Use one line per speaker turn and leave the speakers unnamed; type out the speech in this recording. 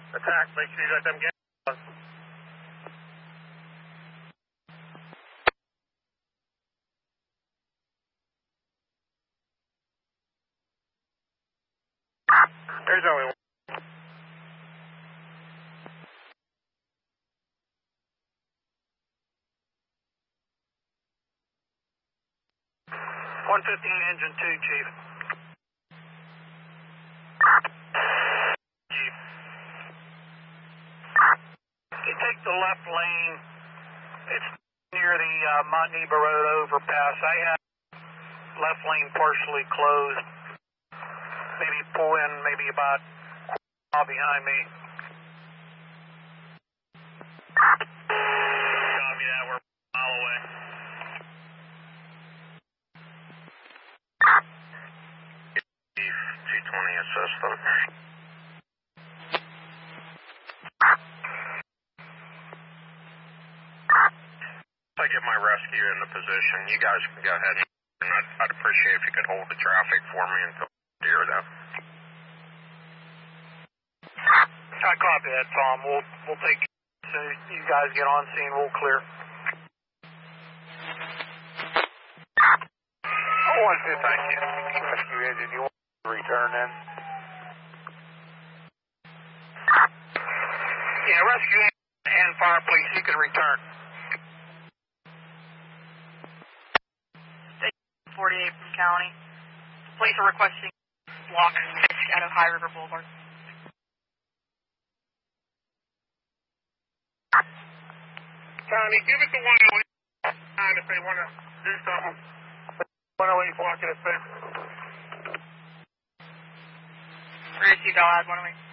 Attack, make sure you got them gas. There's only one. 115 engine 2, Chief. Chief. You take the left lane. It's near the Montneba Road overpass. I have left lane partially closed. Maybe pull in maybe about a mile behind me. Copy that, we're a mile away. Chief 220 assist them. If I get my rescue in the position, you guys can go ahead and I'd appreciate if you could hold the traffic for me until deer though. I copy that, Tom. We'll take as soon as you guys get on scene, we'll clear. Oh, thank you. Rescue engine, you want to return then? Yeah, rescue engine and fire police, you can return.
48 from county. Police are requesting block 6 out of High River Boulevard.
County, give it to 108 if they want to do something. 108 blocking it, sir.
Received, I'll add 108.